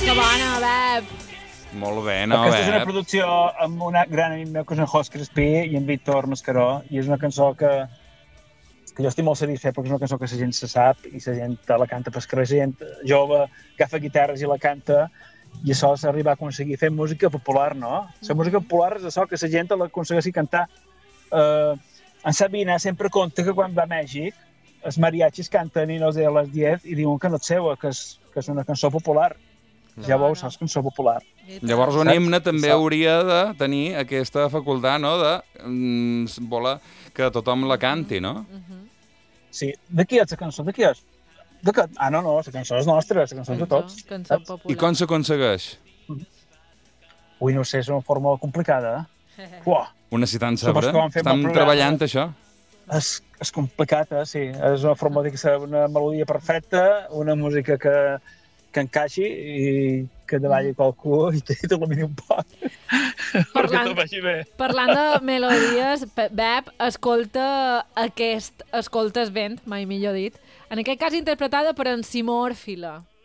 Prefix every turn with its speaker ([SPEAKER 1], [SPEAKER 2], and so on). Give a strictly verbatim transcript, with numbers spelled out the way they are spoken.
[SPEAKER 1] Que bona, Beb!
[SPEAKER 2] Molt bé, no,
[SPEAKER 3] Aquesta és una
[SPEAKER 2] Beb?
[SPEAKER 3] producció amb un gran amic meu, que és en Jos Crespí, i en Víctor Mascaró, i és una cançó que, que jo estic molt satisfet, perquè és una cançó que la gent se sap i la gent la canta, perquè la gent jove agafa guitarres i la canta, i això s'arriba a aconseguir fent música popular, no? La música popular és això, que la gent l'aconsegueixi cantar. Uh, en Sabina sempre conta que quan va a Mèxic, els mariachis canten i no sé, a les diez i diuen que no és seua, que és, que és una cançó popular. Ja veus, és cançó popular.
[SPEAKER 2] Llavors un
[SPEAKER 3] Saps?
[SPEAKER 2] himne també
[SPEAKER 3] Això.
[SPEAKER 2] hauria de tenir aquesta facultat, no?, de mm, voler que tothom la canti, no?
[SPEAKER 3] Sí, de qui és la cançó? De qui és? De que... Ah, no, no, la cançó és nostra, la cançó és de tots.
[SPEAKER 1] Cançó
[SPEAKER 3] saps?
[SPEAKER 1] popular.
[SPEAKER 2] I com s'aconsegueix?
[SPEAKER 3] Ui, no ho sé, és una forma complicada, eh? Uah,
[SPEAKER 2] Una citant
[SPEAKER 3] Supos
[SPEAKER 2] sabre?
[SPEAKER 3] que vam fer
[SPEAKER 2] Estan
[SPEAKER 3] un programa.
[SPEAKER 2] treballant això?
[SPEAKER 3] és, és complicat, eh? Sí. És una forma de ser una melodia perfecta, una música que, que encaixi i que davalli qualcú i te, te l'amini un poc. Perquè
[SPEAKER 1] Parlant-
[SPEAKER 3] te'l vagi bé.
[SPEAKER 1] Parlant de melodies, Pe- Beb, escolta aquest Escoltes vent, mai millor dit, en aquest cas interpretada per en Simó Orfila.